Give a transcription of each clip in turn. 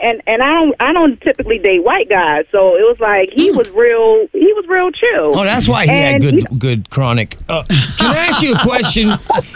I don't typically date white guys, so it was like he was real chill. Oh, that's why he had good chronic. Can I ask you a question?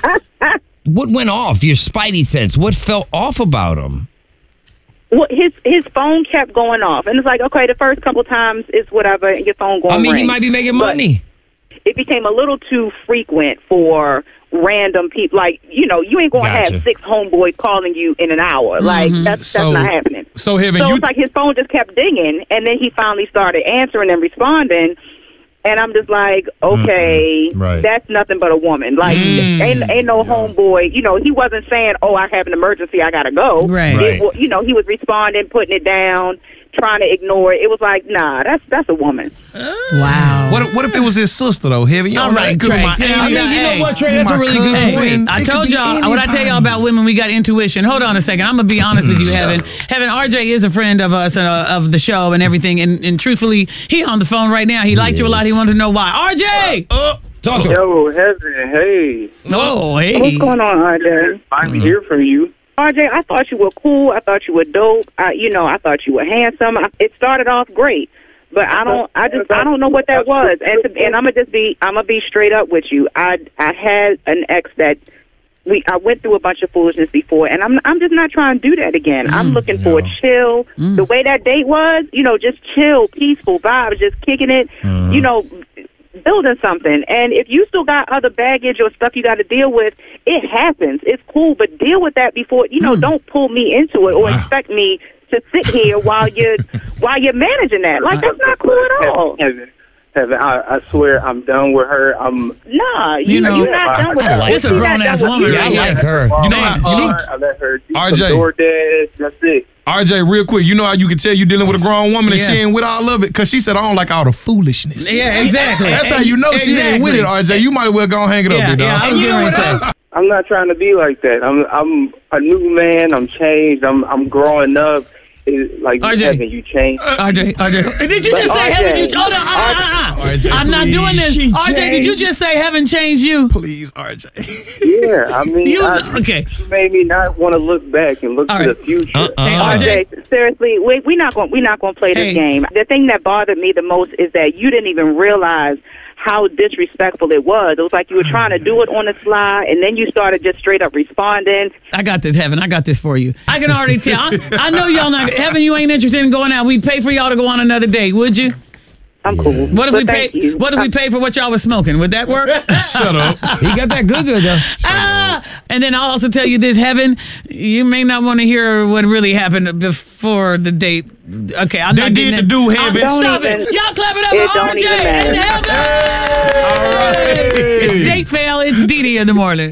What went off? Your spidey sense. What fell off about him? Well, his phone kept going off, and it's like, okay, the first couple times it's whatever, and your phone going. He might be making money. It became a little too frequent for random people. Like, you ain't gonna have 6 homeboys calling you in an hour. Like that's not happening. So Heaven, it's like his phone just kept dinging, and then he finally started answering and responding. And I'm just like, okay, that's nothing but a woman. Like, ain't no homeboy. He wasn't saying, "Oh, I have an emergency, I gotta go." Right. He was responding, putting it down, trying to ignore it. It was like, nah, that's a woman. Wow. What if it was his sister though, Heaven? You all right, Trey. You know what, Trey? That's a really good point. I told y'all, what I tell y'all about women, we got intuition. Hold on a second. I'm going to be honest with you, Heaven. Heaven, RJ is a friend of us, of the show and everything. And truthfully, he on the phone right now. He liked you a lot. He wanted to know why. RJ! Talk to him. Yo, Heaven, hey. Oh, hey. What's going on, RJ? I can hear from you. RJ, I thought you were cool. I thought you were dope. I thought you were handsome. It started off great, but I don't know what that was. And I'm gonna be straight up with you. I had an ex that I went through a bunch of foolishness before, and I'm just not trying to do that again. I'm looking for a chill. The way that date was, just chill, peaceful vibes, just kicking it. Building something. And if you still got other baggage or stuff you got to deal with, it happens. It's cool, but deal with that before, don't pull me into it or expect me to sit here while you're managing that. Like, that's not cool at all. Heaven, I swear I'm done with her. Nah, you're not done with her. It's a grown-ass woman. Yeah, I like her. You know how I let her do RJ. some DoorDash. That's it. RJ, real quick, you know how you can tell you dealing with a grown woman and she ain't with all of it? Because she said, I don't like all the foolishness. Yeah, exactly. That's how you know she ain't with it, RJ. You might as well go and hang it up, big dog. Yeah, I was going to say. I'm not trying to be like that. I'm a new man. I'm changed. I'm growing up. Like, RJ. Heaven, you changed. RJ. Did you just say Heaven? Hold on. RJ, I'm not doing this. RJ, did you just say Heaven changed you? Please, RJ. Yeah, I mean, you made me not want to look back and look to the future. Hey, RJ, seriously, we're not going to play this game. The thing that bothered me the most is that you didn't even realize how disrespectful it was. It was like you were trying to do it on the fly, and then you started just straight up responding. I got this, Heaven. I got this for you. I can already tell. I know y'all not. Heaven, you ain't interested in going out. We'd pay for y'all to go on another date, would you? I'm cool. What if we pay? What if we pay for what y'all was smoking? Would that work? Shut up. He got that good though. And then I'll also tell you this, Heaven. You may not want to hear what really happened before the date. Okay, I'm not did the do, Heaven. Stop it. Y'all clap it up for RJ and Heaven. All right. It's date fail. It's Dee Dee in the morning.